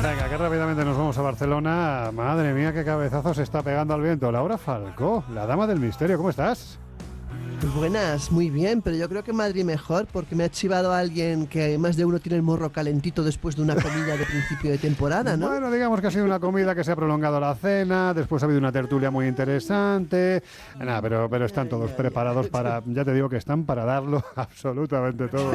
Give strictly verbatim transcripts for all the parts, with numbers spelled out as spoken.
Venga, que rápidamente nos vamos a Barcelona. Madre mía, qué cabezazo se está pegando al viento. Laura Falcó, la dama del misterio, ¿cómo estás? Buenas, muy bien, pero yo creo que Madrid mejor porque me ha chivado a alguien que más de uno tiene el morro calentito después de una comida de principio de temporada, ¿no? Bueno, digamos que ha sido una comida que se ha prolongado la cena, después ha habido una tertulia muy interesante. Nada, pero, pero están todos preparados para, ya te digo que están para darlo absolutamente todo.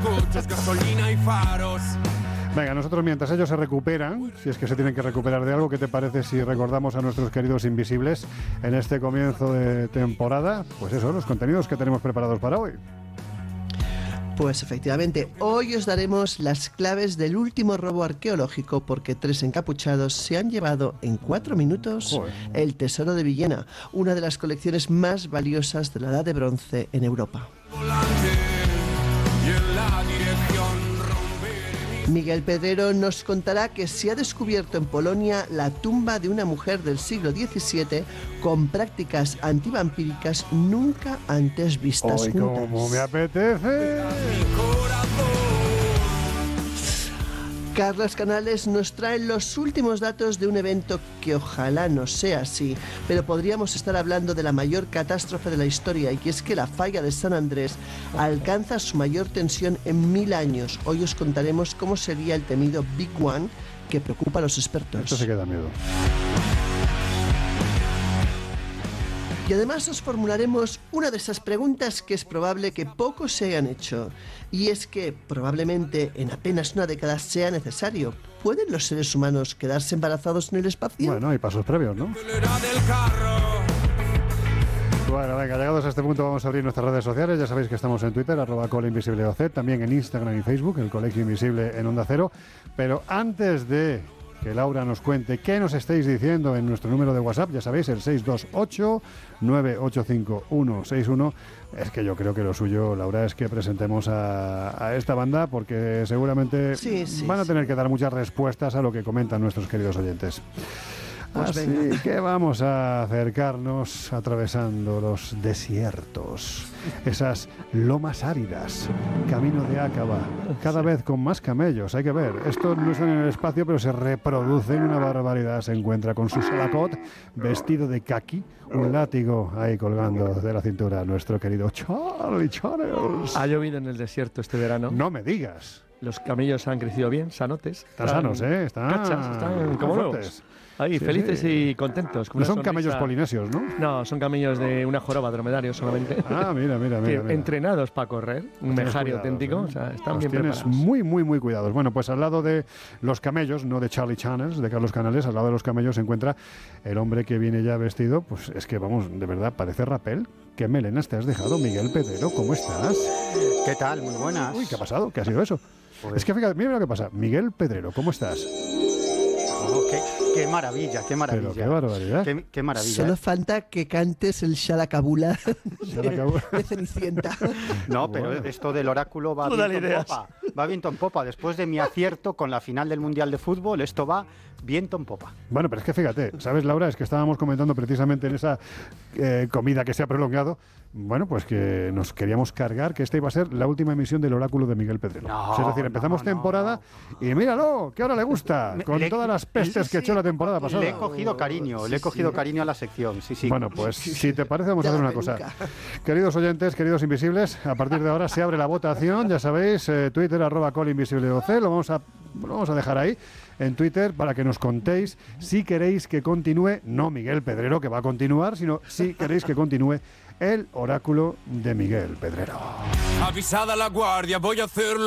Venga, nosotros mientras ellos se recuperan, si es que se tienen que recuperar de algo, ¿qué te parece si recordamos a nuestros queridos invisibles en este comienzo de temporada? Pues eso, los contenidos que tenemos preparados para hoy. Pues efectivamente, hoy os daremos las claves del último robo arqueológico porque tres encapuchados se han llevado en cuatro minutos Joder. el tesoro de Villena, una de las colecciones más valiosas de la Edad de Bronce en Europa. Miguel Pedrero nos contará que se ha descubierto en Polonia la tumba de una mujer del siglo diecisiete con prácticas antivampíricas nunca antes vistas ¡Ay, juntas! cómo me apetece! Carlos Canales nos trae los últimos datos de un evento que ojalá no sea así, pero podríamos estar hablando de la mayor catástrofe de la historia, y que es que la falla de San Andrés alcanza su mayor tensión en mil años. Hoy os contaremos cómo sería el temido Big One que preocupa a los expertos. Esto se queda miedo. Y además os formularemos una de esas preguntas que es probable que pocos se hayan hecho. Y es que probablemente en apenas una década sea necesario. ¿Pueden los seres humanos quedarse embarazados en el espacio? Bueno, hay pasos previos, ¿no? Bueno, venga, llegados a este punto vamos a abrir nuestras redes sociales. Ya sabéis que estamos en Twitter, arroba coleinvisibleoc, también en Instagram y Facebook, el Colegio Invisible en Onda Cero. Pero antes de que Laura nos cuente qué nos estáis diciendo en nuestro número de WhatsApp, ya sabéis, el seis dos ocho, nueve ocho cinco, uno seis uno. Es que yo creo que lo suyo, Laura, es que presentemos a, a esta banda, porque seguramente sí, sí, van a tener sí. que dar muchas respuestas a lo que comentan nuestros queridos oyentes. Pues Así venga. que vamos a acercarnos atravesando los desiertos, esas lomas áridas, camino de Áqaba, cada vez con más camellos. Hay que ver, estos no están en el espacio, pero se reproducen una barbaridad. Se encuentra con su salacot, vestido de caqui, un látigo ahí colgando de la cintura, nuestro querido Charlie Charles. Ha llovido en el desierto este verano. No me digas. Los camellos han crecido bien, sanotes. Están sanos, ¿eh? Están, cachas, están como nuevos. Ahí, sí, felices sí. y contentos. No son camellos polinesios, ¿no? No, son camellos de una joroba, dromedarios solamente. Ah, mira, mira, mira. mira. Entrenados para correr, un mejario auténtico. ¿eh? O sea, están los bien tienes preparados. muy, muy, muy cuidados. Bueno, pues al lado de los camellos, no de Charlie Channels, de Carlos Canales, al lado de los camellos se encuentra el hombre que viene ya vestido, pues es que, vamos, de verdad, parece rapel. ¿Qué melenas te has dejado, Miguel Pedrero? ¿Cómo estás? ¿Qué tal? Muy buenas. Uy, ¿qué ha pasado? ¿Qué ha sido eso? Pues... Es que fíjate, mira lo que pasa. Miguel Pedrero, ¿cómo estás? Oh, qué, qué maravilla, qué maravilla. Pero qué barbaridad. Qué, qué maravilla. Solo falta que cantes el Shalakabula Shalakabula. de Cenicienta. No, pero Bueno. esto del oráculo va viento en popa. Va viento en popa. Después de mi acierto con la final del Mundial de Fútbol, esto va viento en popa. Bueno, pero es que fíjate, ¿sabes, Laura? Es que estábamos comentando precisamente en esa eh, comida que se ha prolongado, bueno, pues que nos queríamos cargar que esta iba a ser la última emisión del oráculo de Miguel Pedrero. No, O sea, es decir, empezamos no, temporada no, y míralo, que ahora le gusta, Me- con le- todas las pestes que sí, echó la temporada pasada. Le he cogido cariño, le he cogido cariño a la sección, sí, sí. Bueno, pues si te parece vamos a Ya hacer la una cosa. peluca. Queridos oyentes, queridos invisibles, a partir de ahora se abre la votación, ya sabéis, eh, Twitter arroba colinvisibleoc, lo vamos a lo vamos a dejar ahí en Twitter para que nos contéis si queréis que continúe, no Miguel Pedrero que va a continuar, sino si queréis que continúe el oráculo de Miguel Pedrero. Avisada la guardia, voy a hacerlo.